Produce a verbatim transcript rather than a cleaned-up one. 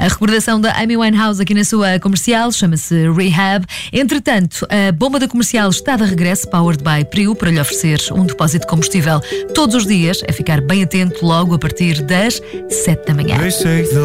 A recordação da Amy Winehouse aqui na sua comercial chama-se Rehab. Entretanto, a bomba da comercial está de regresso, powered by Priu, para lhe oferecer um depósito de combustível todos os dias. É ficar bem atento logo a partir das sete da manhã.